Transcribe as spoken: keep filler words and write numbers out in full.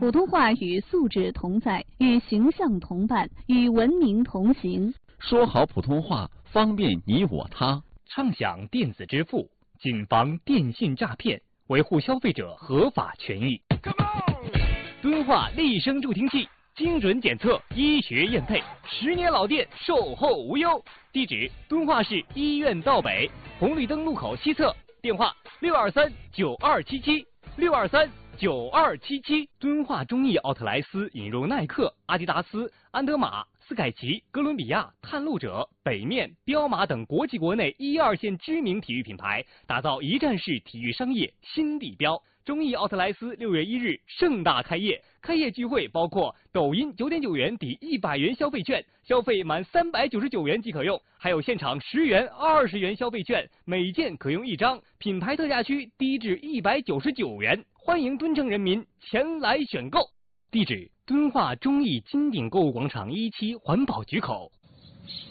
普通话与素质同在，与形象同伴，与文明同行。 说好普通话，方便你我他。 畅享电子支付，谨防电信诈骗，维护消费者合法权益。敦化立声助听器，精准检测，医学验配，十年老店，售后无忧。地址：敦化市医院道北红绿灯路口西侧，电话六二三九二七七六二三九二七七。敦化中艺奥特莱斯引入耐克、阿迪达斯、安德玛、斯凯奇、哥伦比亚、探路者、北面、彪马等国际国内一二线知名体育品牌，打造一站式体育商业新地标。中艺奥特莱斯六月一日盛大开业，开业聚会包括抖音九点九元抵一百元消费券，消费满三百九十九元即可用，还有现场十元、二十元消费券，每件可用一张，品牌特价区低至一百九十九元，欢迎敦城人民前来选购。地址：敦化中艺金鼎购物广场一期环保局口。